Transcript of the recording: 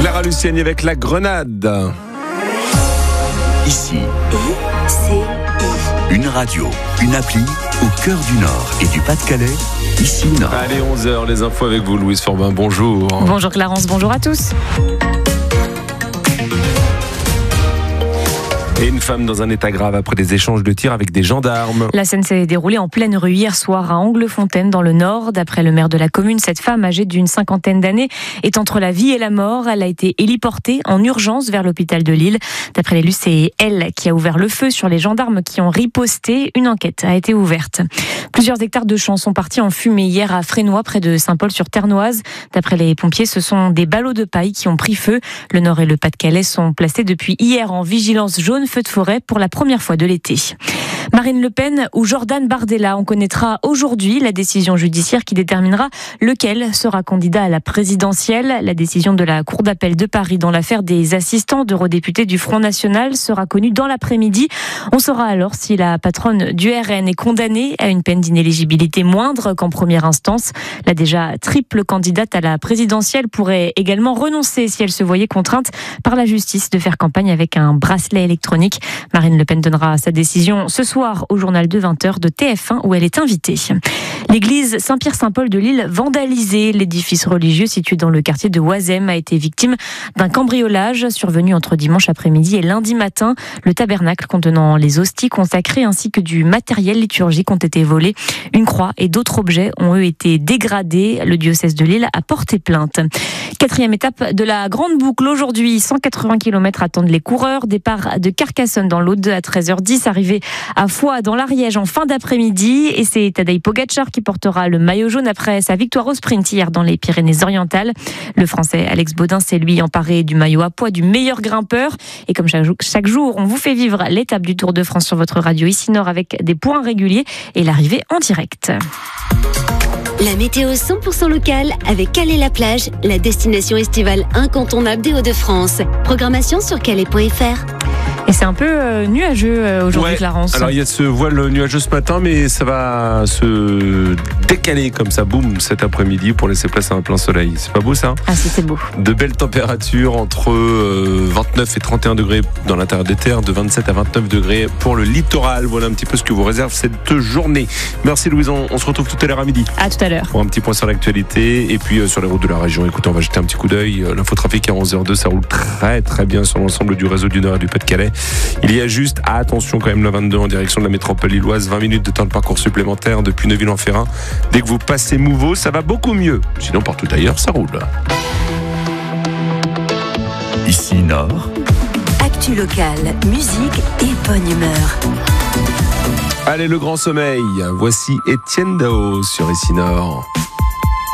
Clara Luciani avec La Grenade. Ici, une radio, une appli au cœur du Nord et du Pas-de-Calais. Ici Nord. Allez, 11h, les infos avec vous, Louise Forbin. Bonjour. Bonjour Clarence, bonjour à tous. Et une femme dans un état grave après des échanges de tirs avec des gendarmes. La scène s'est déroulée en pleine rue hier soir à Anglefontaine dans le Nord. D'après le maire de la commune, cette femme âgée d'une cinquantaine d'années est entre la vie et la mort. Elle a été héliportée en urgence vers l'hôpital de Lille. D'après l'élu, c'est elle qui a ouvert le feu sur les gendarmes qui ont riposté. Une enquête a été ouverte. Plusieurs hectares de champs sont partis en fumée hier à Frénois, près de Saint-Paul-sur-Ternoise. D'après les pompiers, ce sont des ballots de paille qui ont pris feu. Le Nord et le Pas-de-Calais sont placés depuis hier en vigilance jaune feu de forêt pour la première fois de l'été. Marine Le Pen ou Jordan Bardella, on connaîtra aujourd'hui la décision judiciaire qui déterminera lequel sera candidat à la présidentielle. La décision de la Cour d'appel de Paris dans l'affaire des assistants d'eurodéputés du Front National sera connue dans l'après-midi. On saura alors si la patronne du RN est condamnée à une peine d'inéligibilité moindre qu'en première instance. La déjà triple candidate à la présidentielle pourrait également renoncer si elle se voyait contrainte par la justice de faire campagne avec un bracelet électronique. Marine Le Pen donnera sa décision ce soir au journal de 20h de TF1 où elle est invitée. L'église Saint-Pierre-Saint-Paul de Lille vandalisée. L'édifice religieux situé dans le quartier de Oisem a été victime d'un cambriolage survenu entre dimanche après-midi et lundi matin. Le tabernacle contenant les hosties consacrées ainsi que du matériel liturgique ont été volés. Une croix et d'autres objets ont eux été dégradés. Le diocèse de Lille a porté plainte. Quatrième étape de la grande boucle aujourd'hui. 180 km attendent les coureurs. Départ de Carcassonne dans l'Aude à 13h10. Arrivée à Foix dans l'Ariège en fin d'après-midi. Et c'est Tadej Pogačar qui portera le maillot jaune après sa victoire au sprint hier dans les Pyrénées-Orientales. Le Français Alex Baudin s'est lui emparé du maillot à poids du meilleur grimpeur. Et comme chaque jour, on vous fait vivre l'étape du Tour de France sur votre radio Ici Nord avec des points réguliers et l'arrivée en direct. La météo 100% locale avec Calais-la-Plage, la destination estivale incontournable des Hauts-de-France. Programmation sur calais.fr. Et c'est un peu nuageux aujourd'hui, Clarence. Alors il y a ce voile nuageux ce matin, mais ça va se décaler comme ça, boum, cet après-midi pour laisser place à un plein soleil. C'est pas beau ça ? Ah si, c'est beau. De belles températures entre 29 et 31 degrés dans l'intérieur des terres, de 27 à 29 degrés pour le littoral. Voilà un petit peu ce que vous réserve cette journée. Merci Louise, on se retrouve tout à l'heure à midi. À tout à l'heure. Pour un petit point sur l'actualité et puis sur les routes de la région. Écoutez, on va jeter un petit coup d'œil. L'infotrafic à 11h02, ça roule très très bien sur l'ensemble du réseau du Nord et du Pas-de-Calais. Il y a juste, attention quand même, la 22 en direction de la métropole lilloise, 20 minutes de temps de parcours supplémentaire depuis Neuville-en-Ferrain. Dès que vous passez Mouveau, ça va beaucoup mieux. Sinon, partout ailleurs, ça roule. Ici Nord. Actu locale, musique et bonne humeur. Allez, le grand sommeil. Voici Étienne Dao sur Ici Nord.